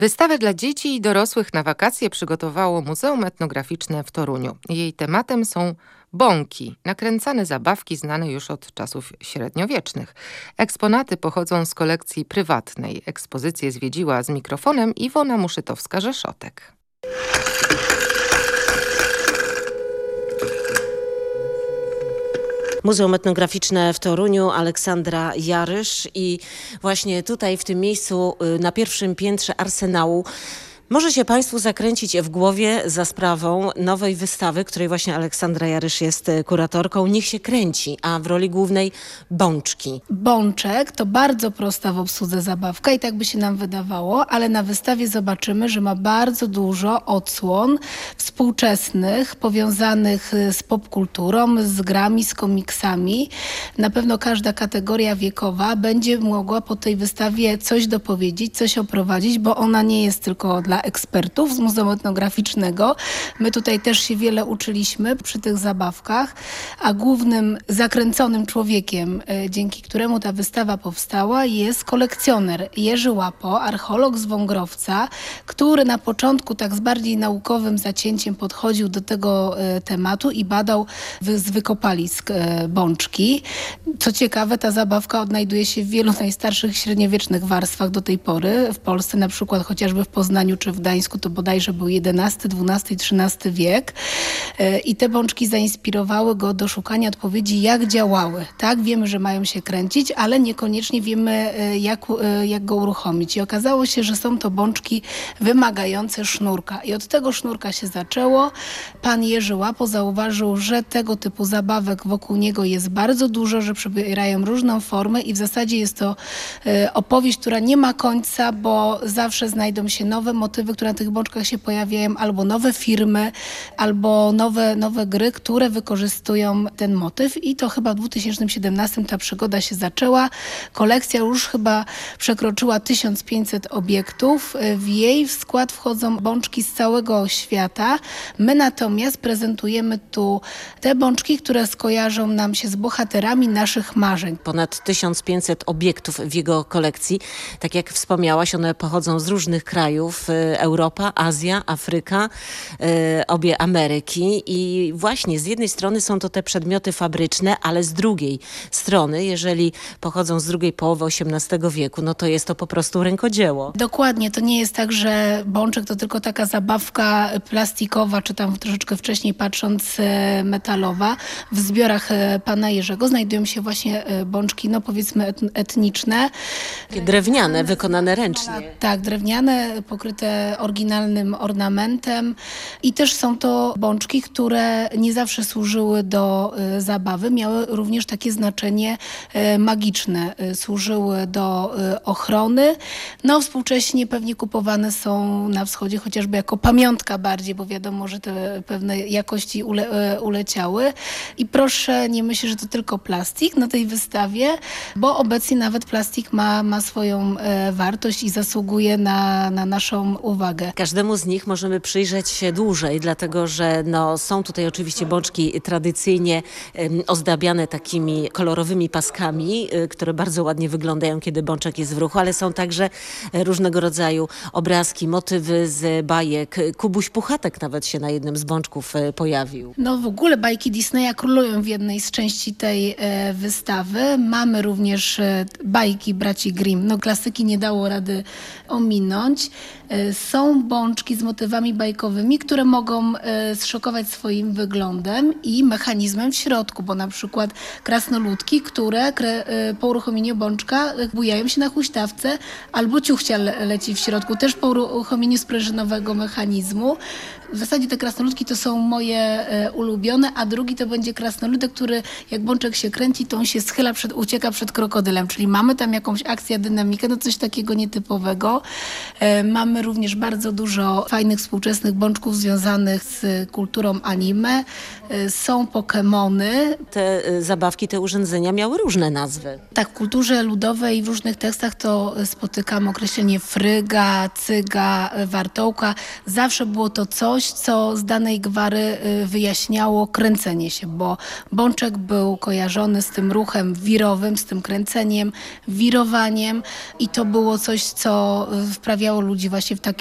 Wystawę dla dzieci i dorosłych na wakacje przygotowało Muzeum Etnograficzne w Toruniu. Jej tematem są bąki, nakręcane zabawki znane już od czasów średniowiecznych. Eksponaty pochodzą z kolekcji prywatnej. Ekspozycję zwiedziła z mikrofonem Iwona Muszytowska-Rzeszotek. Muzeum Etnograficzne w Toruniu, Aleksandra Jarysz i właśnie tutaj w tym miejscu na pierwszym piętrze Arsenału może się Państwu zakręcić w głowie za sprawą nowej wystawy, której właśnie Aleksandra Jarysz jest kuratorką. Niech się kręci, a w roli głównej bączki. Bączek to bardzo prosta w obsłudze zabawka i tak by się nam wydawało, ale na wystawie zobaczymy, że ma bardzo dużo odsłon współczesnych, powiązanych z popkulturą, z grami, z komiksami. Na pewno każda kategoria wiekowa będzie mogła po tej wystawie coś dopowiedzieć, coś oprowadzić, bo ona nie jest tylko dla ekspertów z Muzeum Etnograficznego. My tutaj też się wiele uczyliśmy przy tych zabawkach, a głównym zakręconym człowiekiem, dzięki któremu ta wystawa powstała, jest kolekcjoner Jerzy Łapo, archeolog z Wągrowca, który na początku tak z bardziej naukowym zacięciem podchodził do tego tematu i badał z wykopalisk bączki. Co ciekawe, ta zabawka odnajduje się w wielu najstarszych średniowiecznych warstwach do tej pory w Polsce, na przykład chociażby w Poznaniu czy w Gdańsku, to bodajże był XI, XII i XIII wiek. I te bączki zainspirowały go do szukania odpowiedzi, jak działały. Tak, wiemy, że mają się kręcić, ale niekoniecznie wiemy, jak go uruchomić. I okazało się, że są to bączki wymagające sznurka. I od tego sznurka się zaczęło. Pan Jerzy Łapo zauważył, że tego typu zabawek wokół niego jest bardzo dużo, że przybierają różną formę i w zasadzie jest to opowieść, która nie ma końca, bo zawsze znajdą się nowe motywy, które na tych bączkach się pojawiają, albo nowe firmy, albo nowe gry, które wykorzystują ten motyw. I to chyba w 2017 ta przygoda się zaczęła. Kolekcja już chyba przekroczyła 1500 obiektów. W jej skład wchodzą bączki z całego świata. My natomiast prezentujemy tu te bączki, które skojarzą nam się z bohaterami naszych marzeń. Ponad 1500 obiektów w jego kolekcji. Tak jak wspomniałaś, one pochodzą z różnych krajów. Europa, Azja, Afryka, obie Ameryki. I właśnie z jednej strony są to te przedmioty fabryczne, ale z drugiej strony, jeżeli pochodzą z drugiej połowy XVIII wieku, no to jest to po prostu rękodzieło. Dokładnie, to nie jest tak, że bączek to tylko taka zabawka plastikowa, czy tam troszeczkę wcześniej patrząc metalowa. W zbiorach pana Jerzego znajdują się właśnie bączki, no powiedzmy etniczne. Takie drewniane, wykonane ręcznie. Tak, drewniane, pokryte oryginalnym ornamentem i też są to bączki, które nie zawsze służyły do zabawy, miały również takie znaczenie magiczne, służyły do ochrony. No współcześnie pewnie kupowane są na wschodzie chociażby jako pamiątka bardziej, bo wiadomo, że te pewne jakości uleciały. I proszę nie myśleć, że to tylko plastik na tej wystawie, bo obecnie nawet plastik ma swoją wartość i zasługuje na naszą uwagę. Każdemu z nich możemy przyjrzeć się dłużej, dlatego że są tutaj oczywiście bączki tradycyjnie ozdabiane takimi kolorowymi paskami, które bardzo ładnie wyglądają, kiedy bączek jest w ruchu, ale są także różnego rodzaju obrazki, motywy z bajek. Kubuś Puchatek nawet się na jednym z bączków pojawił. No w ogóle bajki Disneya królują w jednej z części tej wystawy. Mamy również bajki braci Grimm. No klasyki nie dało rady ominąć. Są bączki z motywami bajkowymi, które mogą zszokować swoim wyglądem i mechanizmem w środku, bo na przykład krasnoludki, które po uruchomieniu bączka bujają się na huśtawce albo ciuchcia leci w środku, też po uruchomieniu sprężynowego mechanizmu. W zasadzie te krasnoludki to są moje ulubione, a drugi to będzie krasnoludek, który jak bączek się kręci, to on się schyla, ucieka przed krokodylem, czyli mamy tam jakąś akcję, dynamikę, no coś takiego nietypowego. Mamy również bardzo dużo fajnych współczesnych bączków związanych z kulturą anime. Są Pokemony. Te zabawki, te urządzenia miały różne nazwy. Tak, w kulturze ludowej w różnych tekstach to spotykamy określenie fryga, cyga, wartołka. Zawsze było to coś, co z danej gwary wyjaśniało kręcenie się, bo bączek był kojarzony z tym ruchem wirowym, z tym kręceniem, wirowaniem i to było coś, co wprawiało ludzi właśnie w takiej